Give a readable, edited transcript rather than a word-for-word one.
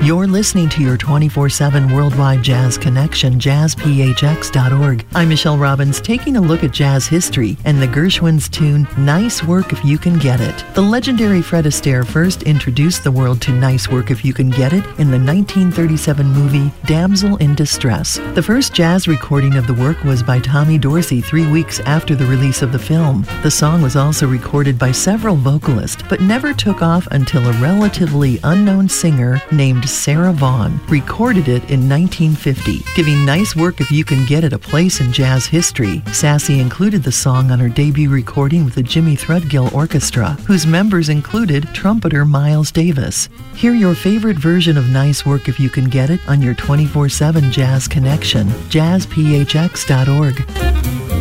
You're listening to your 24/7 worldwide jazz connection, jazzphx.org. I'm Michelle Robbins, taking a look at jazz history and the Gershwin's tune, Nice Work If You Can Get It. The legendary Fred Astaire first introduced the world to Nice Work If You Can Get It in the 1937 movie Damsel in Distress. The first jazz recording of the work was by Tommy Dorsey 3 weeks after the release of the film. The song was also recorded by several vocalists, but never took off until a relatively unknown singer named Sarah Vaughan recorded it in 1950, giving Nice Work If You Can Get It a place in jazz history. Sassy included the song on her debut recording with the Jimmy Threadgill Orchestra, whose members included trumpeter Miles Davis. Hear your favorite version of Nice Work If You Can Get It on your 24/7 jazz connection, jazzphx.org.